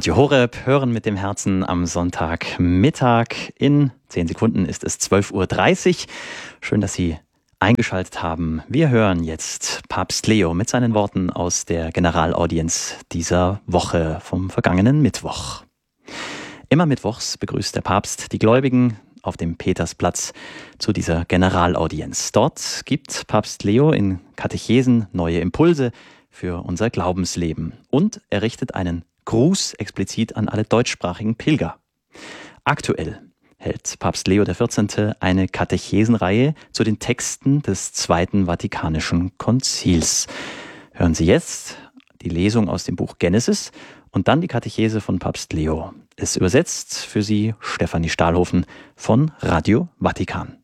Radio Horeb, hören mit dem Herzen am Sonntagmittag. In 10 Sekunden ist es 12:30 Uhr. Schön, dass Sie eingeschaltet haben. Wir hören jetzt Papst Leo mit seinen Worten aus der Generalaudienz dieser Woche vom vergangenen Mittwoch. Immer mittwochs begrüßt der Papst die Gläubigen auf dem Petersplatz zu dieser Generalaudienz. Dort gibt Papst Leo in Katechesen neue Impulse für unser Glaubensleben und er richtet einen Gruß explizit an alle deutschsprachigen Pilger. Aktuell hält Papst Leo XIV. Eine Katechesenreihe zu den Texten des Zweiten Vatikanischen Konzils. Hören Sie jetzt die Lesung aus dem Buch Genesis und dann die Katechese von Papst Leo. Es übersetzt für Sie Stefanie Stahlhofen von Radio Vatikan.